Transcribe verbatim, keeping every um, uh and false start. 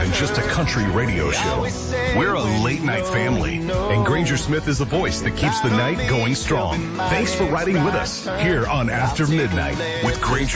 than just a country radio show. We're a late-night family, and Granger Smith is the voice that keeps the night going strong. Thanks for riding with us here on After Midnight with Granger